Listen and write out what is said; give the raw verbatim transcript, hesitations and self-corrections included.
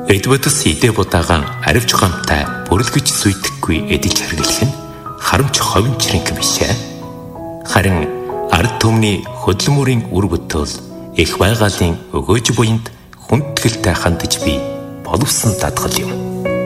Эдвардс идэ будагаан аривч гамтай бүрлгэж зүйтгэхгүй эдэж хэрглэх нь харамч ховинчрэнх биш ээ. Харин ард түмний хөдөлмөрийн үр бүтээл их байгалийн өгөөж буйнд хүндгэлтэй хандаж би боловсон дадгал юм.